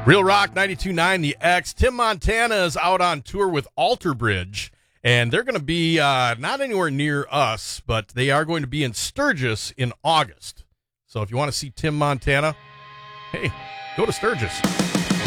Real Rock 92.9 The X. Tim Montana is out on tour with Alter Bridge, and they're going to be not anywhere near us, but they are going to be in Sturgis in August. So if you want to see Tim Montana, hey, go to Sturgis.